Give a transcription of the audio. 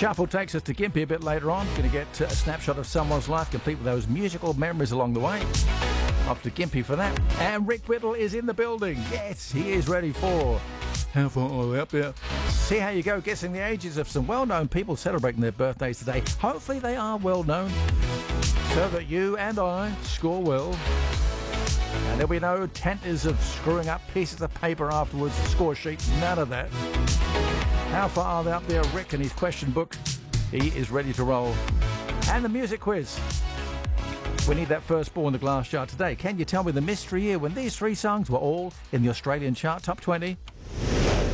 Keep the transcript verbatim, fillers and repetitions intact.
Shuffle takes us to Gympie a bit later on. Going to get a snapshot of someone's life, complete with those musical memories along the way. Off to Gympie for that. And Rick Whittle is in the building. Yes, he is ready for How Far Are They Up There? See how you go guessing the ages of some well-known people celebrating their birthdays today. Hopefully they are well-known, so that you and I score well. And there'll be no tenters of screwing up pieces of paper afterwards, score sheet, none of that. How far are they up there? Rick and his question book. He is ready to roll. And the music quiz. We need that first ball in the glass jar today. Can you tell me the mystery year when these three songs were all in the Australian chart top twenty?